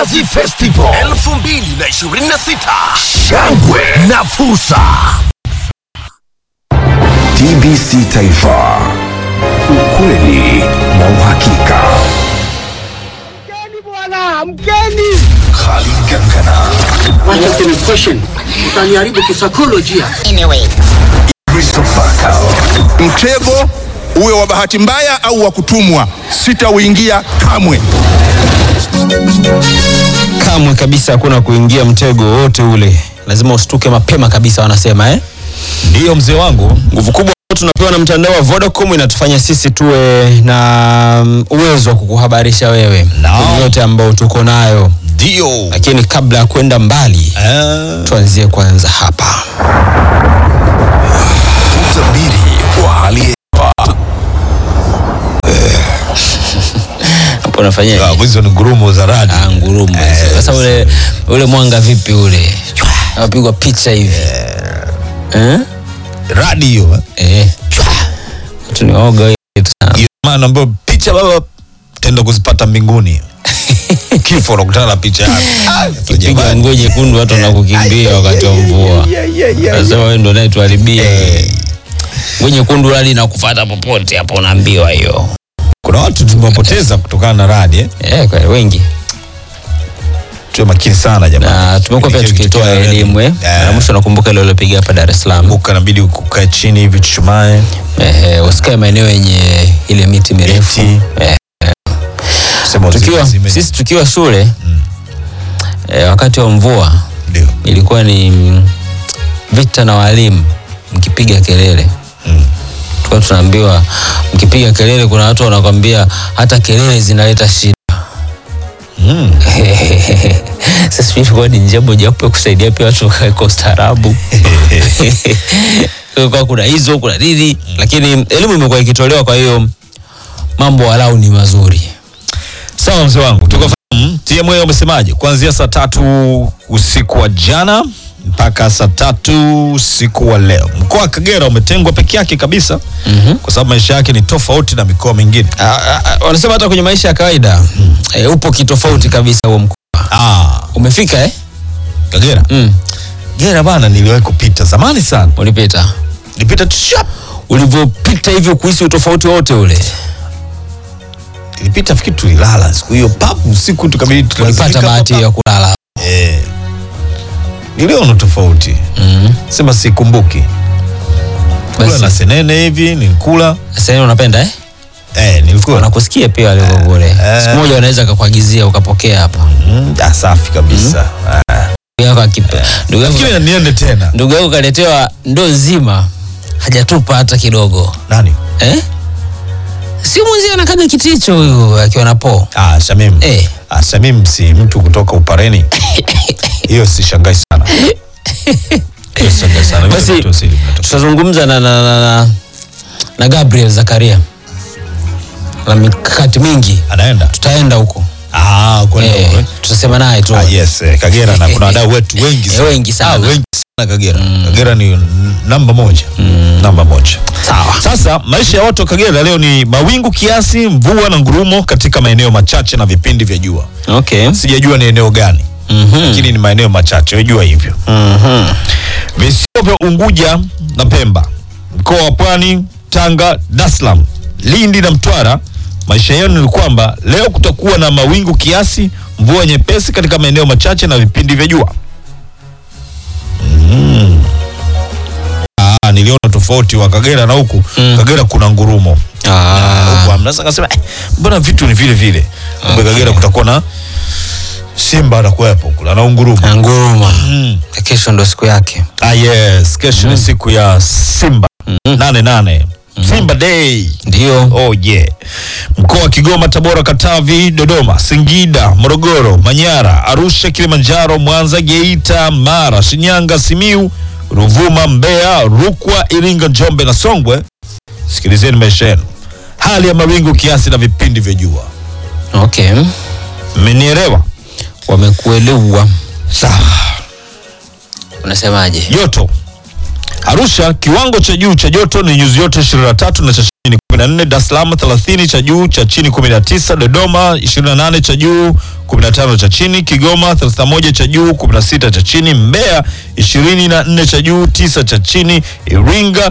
Mnazi Festival 2026, shangwe na fursa. TBC Taifa, ukweli na uhakika. Mkeni bwana, mkeni. Khalid Gangana, Wacha ni question. Utaniharibu kisaikolojia. Anyway. Christopher Kao. Mtego uwe wa bahati mbaya au wa kutumwa, sitauingia kamwe. Kamwe kabisa hakuna kuingia mtego wote ule. Lazima ustuke mapema kabisa wanasema Ndio mzee wangu. Nguvu kubwa tunapewa na mtandao wa Vodacom inatufanya sisi tuwe na uwezo wa kukuhabarisha wewe yote ambao tuko nayo. Ndio. Lakini kabla ya kwenda mbali, tuanzie kwanza hapa. Utabiri wa hali ya hewa. Hapo nafanya hizo ni ngurumo za radi. Ngurumo. Sasa ule mwanga vipi ule? Unapigwa picha hivi. Radi hiyo. Tunaoga hiyo maana ambayo picha baba tenda kuzipata mbinguni. Kifo unakutana na picha yako. Piga nguo nyekundu watu wanakukimbia wakati wa mvua. Sasa wewe ndio unayetuharibia. Nguo nyekundu radi inakufuata popote hapo unaambiwa hiyo. Kuna watu tumewapoteza kutokana na radi kwa wengi. Tuwe makini sana jamani. Na tumekuwa pia tukitoa elimu na mwisho nakumbuka ile ulipiga hapa Dar es Salaam. Buka inabidi kukaa chini hivi chumae. Usikae maeneo yenye ile miti mirefu. Sisi tukiwa shule wakati wa mvua ndio ilikuwa ni vita na walimu mkipiga kelele. Tulikuwa tunaambiwa mkipiga kelele kuna watu wanakuambia hata kelele zinaleta shida. Sasa ilikuwa ni njia mojawapo ya kusaidia pia watu kwa ustaarabu. Kwa kuna hizo kuna nini, lakini elimu imekuwa ikitolewa, kwa hiyo mambo walau ni mazuri. Sawa mzee wangu, tukafahamu TMA umesemaje kuanzia saa 3 usiku wa jana mpaka saa 3 usiku wa leo. Mkoa wa Kagera umetengwa peke yake kabisa kwa sababu maisha yake ni tofauti na mikoa mingine. Wanasema hata kwenye maisha ya kawaida upo kitofauti kabisa huo mkoa. Umefika Kagera? Kagera bana, niliwahi kupita zamani sana. Ulipita? Nilipita tu shap. Ulivyopita hivyo kuhisi utofauti wote ule? Nilipita fikiri tulilala siku hiyo papu usiku tukabidi tulipata bahati ya kulala. Niliona tofauti. Sema sikumbuki. Kula na senene hivi nilikula. Senene unapenda nilikula. Nakusikia pia wale kule. Siku moja wanaweza kukuagizia ukapokea hapa. Safi kabisa. Ndugu yako niende tena. Ndugu yako kaletewa ndoo nzima hajatupa hata kidogo. Nani? Si mwenzi anakaga kiticho huyu akiwa na po. Shamim. Shamim si mtu kutoka Upareni. Hiyo si shangai sana. Basi tutazungumza na Gabriel Zakaria. Na mikakati mingi anaenda. Tutaenda huko. Kwenda tutasema naye tu. Yes, Kagera na kuna wadau wetu wengi sana. Wengi sana. Wengi sana Kagera. Kagera ni namba 1. Namba 1. Sawa. Sasa maisha ya watu wa Kagera leo ni mawingu kiasi, mvua na ngurumo katika maeneo machache na vipindi vya jua. Sijajua ni eneo gani. Lakini ni maeneo machache, unajua hivyo. Visiwa vya Unguja na Pemba, mkoa wa Pwani, Tanga, Dar es Salaam, Lindi na Mtwara, maisha yao ni kwamba leo kutakuwa na mawingu kiasi, mvua nyepesi katika maeneo machache na vipindi vya jua. Niliona tofauti wa Kagera na huku. Kagera kuna ngurumo. Huku mnaweza kusema mbona vitu ni vile vile. Kagera kutakuwa na simba atakuwepo kula na nguruma. Nguruma. Kesho ndo siku yake. Yes, kesho ni siku ya Simba. 8 Simba Day. Ndio. Mkoa wa Kigoma, Tabora, Katavi, Dodoma, Singida, Morogoro, Manyara, Arusha, Kilimanjaro, Mwanza, Geita, Mara, Shinyanga, Simiu, Ruvuma, Mbeya, Rukwa, Iringa, Njombe na Songwe. Sikilizeni maisha yenu. Hali ya mawingu kiasi na vipindi vya jua. Mmenielewa? Wamekuelewa. Sawa. Unasemaje? Joto. Arusha, kiwango cha juu cha joto ni nyuzi joto 23 na cha chini 14, Dar es Salaam 30 cha juu cha chini 19, Dodoma 28 cha juu 15 cha chini, Kigoma 31 cha juu 16 cha chini, Mbeya 24 cha juu 9 cha chini, Iringa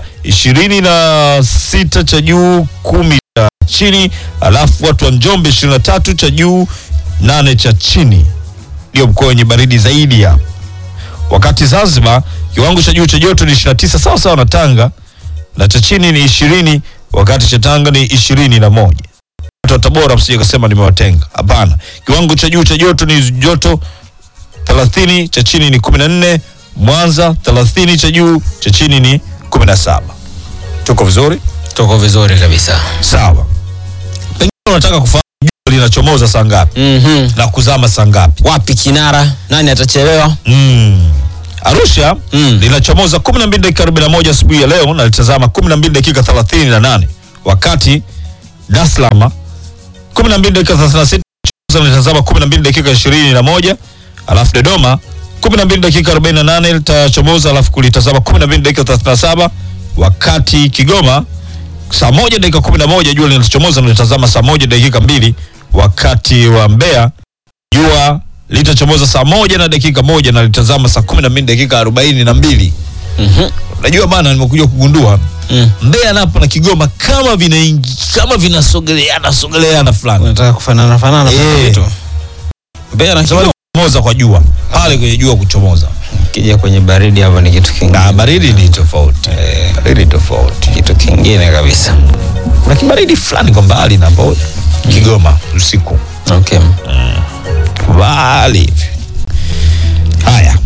26 cha juu 10 cha chini, alafu watu wa Njombe 23 cha juu 8 cha chini. Ndio mkoa wenye baridi zaidi hapa. Wakati Zanzibar kiwango cha juu cha joto ni 29 sawa sawa na Tanga, na cha chini ni 20, wakati cha Tanga ni 21. Watu wa Tabora msije kusema nimewatenga. Hapana. Kiwango cha juu cha joto ni joto 30, cha chini ni 14, Mwanza 30 cha juu, cha chini ni 17. Tuko vizuri? Tuko vizuri kabisa. Sawa. Pengine unataka kufahamu jua linachomoza saa ngapi? Na kuzama saa ngapi? Wapi kinara? Nani atachelewa? Arusha linachomoza 12 dakika 41 asubuhi ya leo na litazama 12 dakika 38, wakati Dar es Salaam 12 dakika 36 litazama 12 dakika 21, alafu Dodoma 12 dakika 48 litachomoza alafu kulitazama 12 dakika 37, wakati Kigoma saa 1 dakika 11 jua linachomoza na litazama saa 1 dakika 2, wakati wa Mbeya jua litachomoza saa 1 na dakika 1 na litazama saa 12 dakika 42. Unajua bana, nimekuja kugundua Mbeya napo na Kigoma kama vinasogeleana fulani. Unataka kufanana vitu. Mbeya na Kigoma kuchomoza kwa jua. Pale kwenye jua kuchomoza. Kija kwenye baridi hapo ni kitu kingine. Na baridi ni tofauti. Baridi tofauti. Kitu kingine kabisa. Kuna kibaridi fulani kwa mbali na hapo Kigoma usiku. Okay. Mbali hivi. Haya.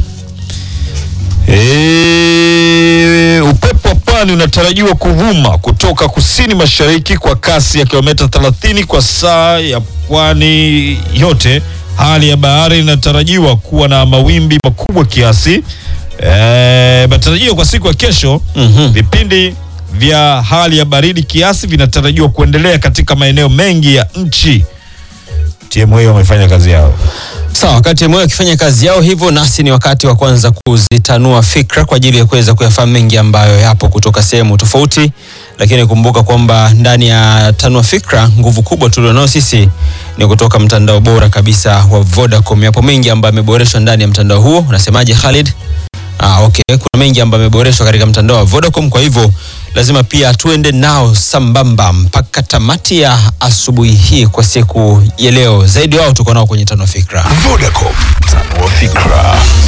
Upepo wa pwani unatarajiwa kuvuma kutoka kusini mashariki kwa kasi ya kilomita 30 kwa saa ya pwani yote. Hali ya bahari inatarajiwa kuwa na mawimbi makubwa kiasi. Matarajio kwa siku ya kesho, vipindi vya hali ya baridi kiasi vinatarajiwa kuendelea katika maeneo mengi ya nchi. TMA wamefanya kazi yao. Sawa, wakati TMA wakifanya kazi yao hivyo, nasi ni wakati wa kwanza kuzitanua fikra kwa ajili ya kuweza kuyafahamu mengi ambayo yapo kutoka sehemu tofauti. Lakini kumbuka kwamba ndani ya tanua fikra, nguvu kubwa tulionao sisi ni kutoka mtandao bora kabisa wa Vodacom. Yapo mengi ambayo yameboreshwa ndani ya mtandao huo. Unasemaje Khalid? Okay, kuna mengi ambayo yameboreshwa katika mtandao wa Vodacom, kwa hivyo lazima pia tuende nao sambamba mpaka tamati ya asubuhi hii kwa siku ya leo. Zaidi wao tuko nao kwenye tanua fikra. Vodacom, tanua fikra.